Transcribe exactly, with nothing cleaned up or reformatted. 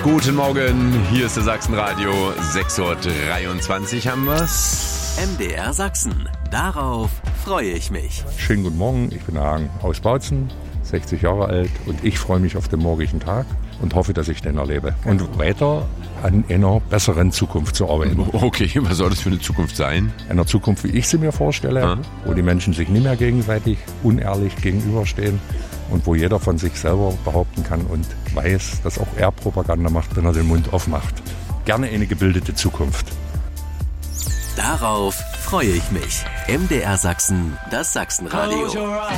Guten Morgen, hier ist der Sachsenradio. sechs Uhr dreiundzwanzig haben wir's. M D R Sachsen. Darauf freue ich mich. Schönen guten Morgen, ich bin Hagen aus Bautzen, sechzig Jahre alt und ich freue mich auf den morgigen Tag und hoffe, dass ich den erlebe. Und weiter an einer besseren Zukunft zu arbeiten. Okay, was soll das für eine Zukunft sein? Einer Zukunft, wie ich sie mir vorstelle, Ah. wo die Menschen sich nicht mehr gegenseitig unehrlich gegenüberstehen und wo jeder von sich selber behaupten kann und weiß, dass auch er Propaganda macht, wenn er den Mund aufmacht. Gerne eine gebildete Zukunft. Darauf freue ich mich. M D R Sachsen, das Sachsenradio.